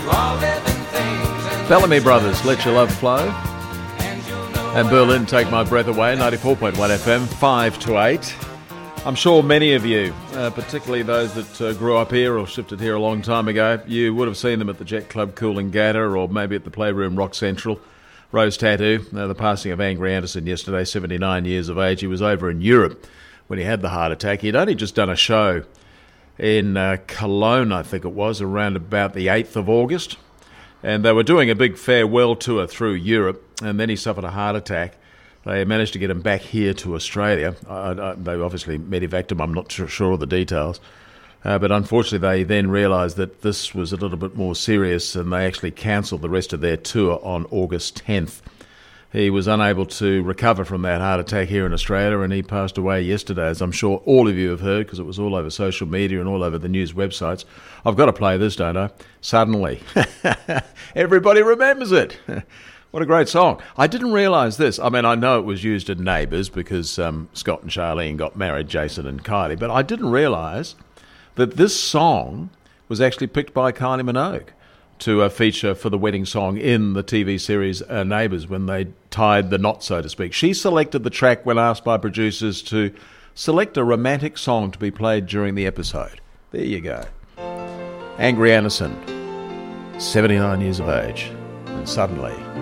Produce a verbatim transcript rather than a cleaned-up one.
Bellamy Brothers, Let Your Love Flow. And Berlin, Take My Breath Away, ninety-four point one F M, five to eight. I'm sure many of you, uh, particularly those that uh, grew up here or shifted here a long time ago, you would have seen them at the Jet Club Coolangatta or maybe at the Playroom Rock Central. Rose Tattoo, uh, the passing of Angry Anderson yesterday, seventy-nine years of age. He was over in Europe when he had the heart attack. He'd only just done a show in uh, Cologne, I think it was, around about the eighth of August. And they were doing a big farewell tour through Europe, and then he suffered a heart attack. They managed to get him back here to Australia. I, I, they obviously medevaced him, I'm not sure of the details. Uh, but unfortunately, they then realised that this was a little bit more serious, and they actually cancelled the rest of their tour on August tenth. He was unable to recover from that heart attack here in Australia, and he passed away yesterday, as I'm sure all of you have heard, because it was all over social media and all over the news websites. I've got to play this, don't I? Suddenly. Everybody remembers it. What a great song. I didn't realise this. I mean, I know it was used in Neighbours because um, Scott and Charlene got married, Jason and Kylie, but I didn't realise that this song was actually picked by Kylie Minogue to uh, feature for the wedding song in the T V series uh, Neighbours when they tied the knot, so to speak. She selected the track when asked by producers to select a romantic song to be played during the episode. There you go. Angry Anderson, seventy-nine years of age, and suddenly